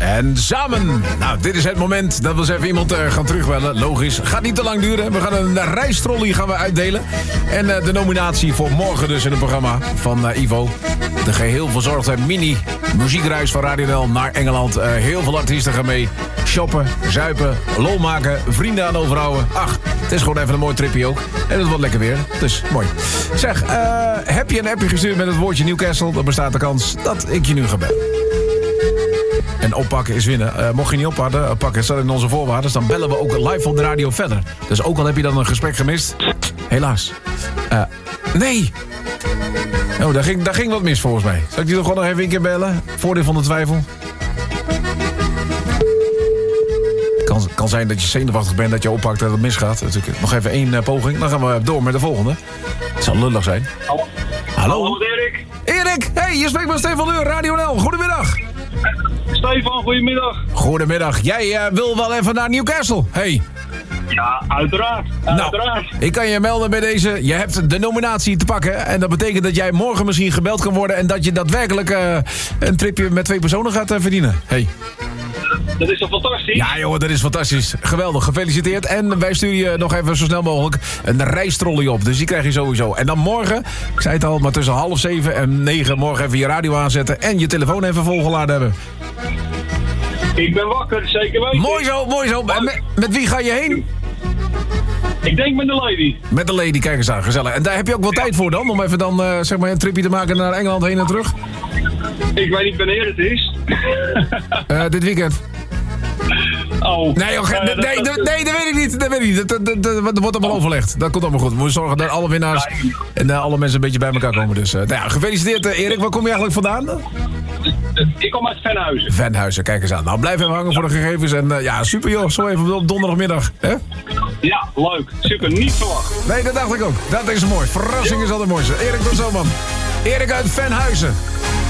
En samen. Nou, dit is het moment dat we eens even iemand gaan terugbellen. Logisch. Gaat niet te lang duren. We gaan een reistrolley gaan we uitdelen. En de nominatie voor morgen dus in het programma van Ivo. De geheel verzorgde mini muziekreis van Radio NL naar Engeland. Heel veel artiesten gaan mee. Shoppen, zuipen, lol maken, vrienden aan overhouden. Ach, het is gewoon even een mooi tripje ook. En het wordt lekker weer. Dus mooi. Zeg, heb je een appje gestuurd met het woordje Newcastle? Dan bestaat de kans dat ik je nu ga bellen. En oppakken is winnen. Mocht je niet oppakken, het staat in onze voorwaarden, dan bellen we ook live op de radio verder. Dus ook al heb je dan een gesprek gemist, helaas. Nee! Oh, daar ging wat mis volgens mij. Zal ik die nog even een keer bellen? Voordeel van de twijfel. Kan zijn dat je zenuwachtig bent, dat je oppakt dat het misgaat. Natuurlijk nog even één poging, dan gaan we door met de volgende. Het zal lullig zijn. Hallo. Hallo, Erik. Erik, hey, je spreekt met Stefan Leur, Radio NL. Goedemiddag. Stefan, goedemiddag. Goedemiddag. Jij wil wel even naar Newcastle? Hey. Ja, uiteraard. Nou, ik kan je melden bij deze. Je hebt de nominatie te pakken. En dat betekent dat jij morgen misschien gebeld kan worden. En dat je daadwerkelijk een tripje met 2 personen gaat verdienen. Hey. Dat is toch fantastisch? Ja joh, dat is fantastisch. Geweldig, gefeliciteerd. En wij sturen je nog even zo snel mogelijk een reistrolley op. Dus die krijg je sowieso. En dan morgen, ik zei het al, maar tussen 6:30 en 9 morgen even je radio aanzetten. En je telefoon even volgeladen hebben. Ik ben wakker, zeker weten. Mooi zo, mooi zo. Met wie ga je heen? Ik denk met de lady. Met de lady, kijk eens aan, gezellig. En daar heb je ook wel tijd voor dan? Om even dan zeg maar een tripje te maken naar Engeland heen en terug? Ik weet niet wanneer het is. Dit weekend. Oh. Nee, dat weet ik niet. Dat weet ik niet. Dat wordt allemaal overlegd. Dat komt allemaal goed. We moeten zorgen dat alle winnaars en alle mensen een beetje bij elkaar komen. Dus nou ja, gefeliciteerd Erik. Waar kom je eigenlijk vandaan? Ik kom uit Venhuizen. Venhuizen, kijk eens aan. Nou, blijf even hangen voor de gegevens. En ja, super joh. Zo even op donderdagmiddag. Hè? Ja, leuk. Super, niet verwacht. Nee, dat dacht ik ook. Dat is mooi. Verrassing is altijd mooi. Erik, tot zo man. Erik uit Venhuizen.